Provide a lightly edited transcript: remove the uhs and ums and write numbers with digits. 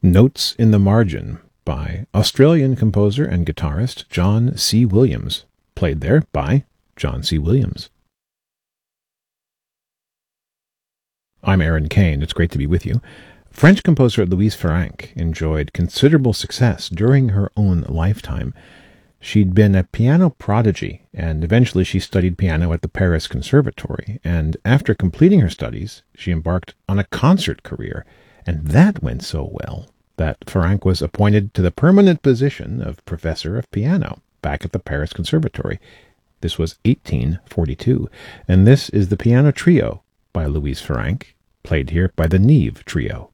Notes in the Margin by Australian composer and guitarist John C. Williams, played there by John C. Williams. I'm Aaron Kane. It's great to be with you. French composer Louise Farrenc enjoyed considerable success during her own lifetime. She'd been a piano prodigy, and eventually she studied piano at the Paris Conservatory, and after completing her studies, she embarked on a concert career, and that went so well that Farrenc was appointed to the permanent position of professor of piano back at the Paris Conservatory. This was 1842, and this is the Piano Trio by Louise Farrenc, played here by the Nive Trio.